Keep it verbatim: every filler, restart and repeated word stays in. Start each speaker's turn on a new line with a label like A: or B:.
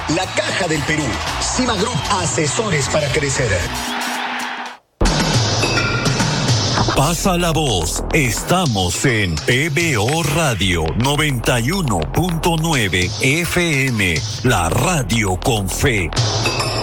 A: La Caja del Perú. Cima Group, asesores para crecer.
B: Pasa la voz. Estamos en P B O Radio noventa y uno punto nueve F M, la radio con fe.